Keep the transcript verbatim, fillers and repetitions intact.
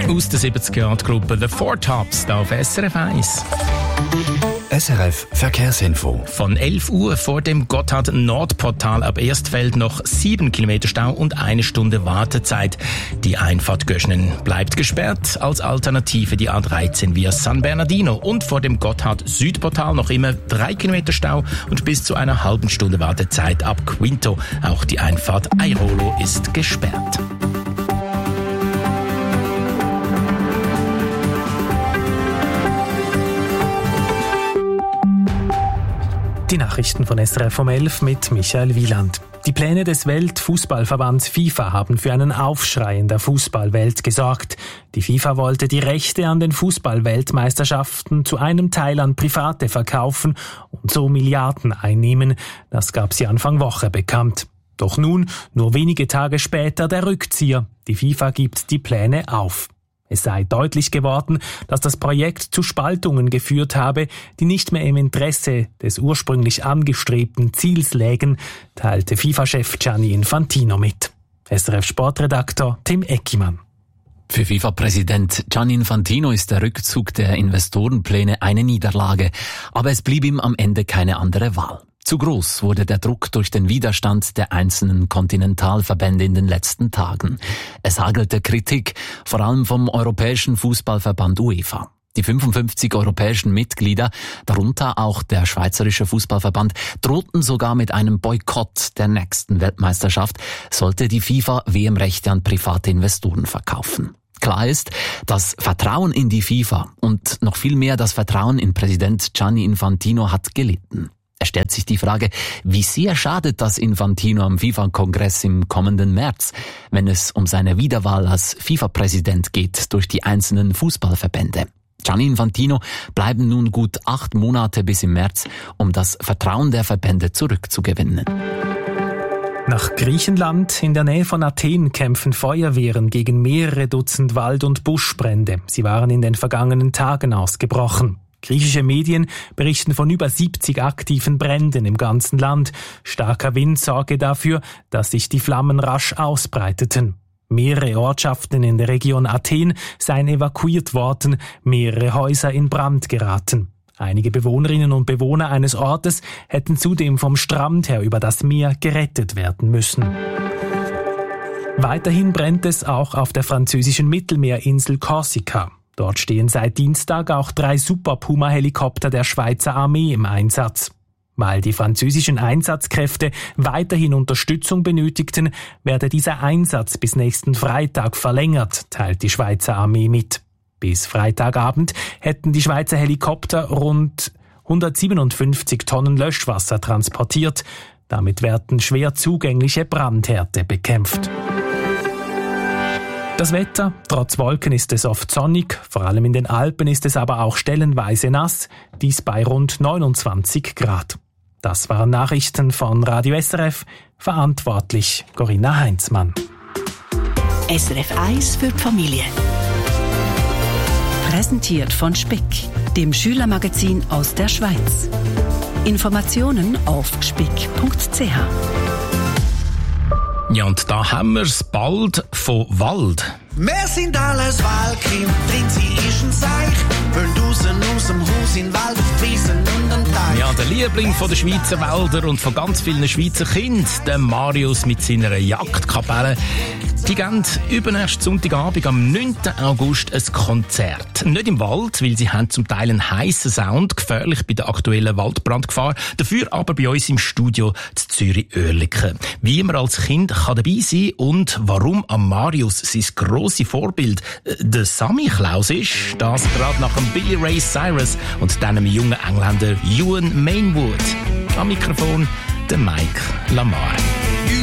Aus der siebziger Jahren Gruppe The Four Tops da auf S R F eins. S R F Verkehrsinfo. Von elf Uhr vor dem Gotthard-Nordportal ab Erstfeld noch sieben Kilometer Stau und eine Stunde Wartezeit. Die Einfahrt Göschnen bleibt gesperrt. Als Alternative die A dreizehn via San Bernardino. Und vor dem Gotthard-Südportal noch immer drei Kilometer Stau und bis zu einer halben Stunde Wartezeit ab Quinto. Auch die Einfahrt Airolo ist gesperrt. Die Nachrichten von S R F um elf mit Michael Wieland. Die Pläne des Weltfußballverbands FIFA haben für einen Aufschrei in der Fußballwelt gesorgt. Die FIFA wollte die Rechte an den Fußballweltmeisterschaften zu einem Teil an Private verkaufen und so Milliarden einnehmen. Das gab sie Anfang Woche bekannt. Doch nun, nur wenige Tage später, der Rückzieher. Die FIFA gibt die Pläne auf. Es sei deutlich geworden, dass das Projekt zu Spaltungen geführt habe, die nicht mehr im Interesse des ursprünglich angestrebten Ziels lägen, teilte FIFA-Chef Gianni Infantino mit. S R F-Sportredaktor Tim Eckimann. Für FIFA-Präsident Gianni Infantino ist der Rückzug der Investorenpläne eine Niederlage, aber es blieb ihm am Ende keine andere Wahl. Zu groß wurde der Druck durch den Widerstand der einzelnen Kontinentalverbände in den letzten Tagen. Es hagelte Kritik, vor allem vom Europäischen Fußballverband UEFA. Die fünfundfünfzig europäischen Mitglieder, darunter auch der Schweizerische Fußballverband, drohten sogar mit einem Boykott der nächsten Weltmeisterschaft, sollte die FIFA W M-Rechte an private Investoren verkaufen. Klar ist, das Vertrauen in die FIFA und noch viel mehr das Vertrauen in Präsident Gianni Infantino hat gelitten. Es stellt sich die Frage, wie sehr schadet das Infantino am FIFA-Kongress im kommenden März, wenn es um seine Wiederwahl als FIFA-Präsident geht durch die einzelnen Fußballverbände. Gianni Infantino bleiben nun gut acht Monate bis im März, um das Vertrauen der Verbände zurückzugewinnen. Nach Griechenland, in der Nähe von Athen, kämpfen Feuerwehren gegen mehrere Dutzend Wald- und Buschbrände. Sie waren in den vergangenen Tagen ausgebrochen. Griechische Medien berichten von über siebzig aktiven Bränden im ganzen Land. Starker Wind sorge dafür, dass sich die Flammen rasch ausbreiteten. Mehrere Ortschaften in der Region Athen seien evakuiert worden, mehrere Häuser in Brand geraten. Einige Bewohnerinnen und Bewohner eines Ortes hätten zudem vom Strand her über das Meer gerettet werden müssen. Weiterhin brennt es auch auf der französischen Mittelmeerinsel Korsika. Dort stehen seit Dienstag auch drei Super Puma-Helikopter der Schweizer Armee im Einsatz. Weil die französischen Einsatzkräfte weiterhin Unterstützung benötigten, werde dieser Einsatz bis nächsten Freitag verlängert, teilt die Schweizer Armee mit. Bis Freitagabend hätten die Schweizer Helikopter rund hundertsiebenundfünfzig Tonnen Löschwasser transportiert. Damit werden schwer zugängliche Brandherde bekämpft. Das Wetter, trotz Wolken ist es oft sonnig, vor allem in den Alpen ist es aber auch stellenweise nass, dies bei rund neunundzwanzig Grad. Das waren Nachrichten von Radio S R F, verantwortlich Corinna Heinzmann. S R F eins für die Familie. Präsentiert von Spick, dem Schülermagazin aus der Schweiz. Informationen auf spick punkt c h. Ja, und da haben wir es bald von Wald. Wir sind alles Waldkind, drin sie ist ein Seich. Wollen draussen aus dem Haus in den Wald auf die Wiesen und den Teich. Ja, der Liebling von der Schweizer Wälder und von ganz vielen Schweizer Kindern, der Marius mit seiner Jagdkapelle. Die geben übernächsten Sonntagabend am neunten August ein Konzert. Nicht im Wald, weil sie haben zum Teil einen heissen Sound, gefährlich bei der aktuellen Waldbrandgefahr. Dafür aber bei uns im Studio zu Zürich-Oerlikon. Wie man als Kind kann dabei sein und warum am Marius sein grosses Vorbild äh, der Sammy Klaus ist, das gerade nach dem Billy Ray Cyrus und dann einem jungen Engländer Ewan Mainwood. Am Mikrofon der Mike Lamar.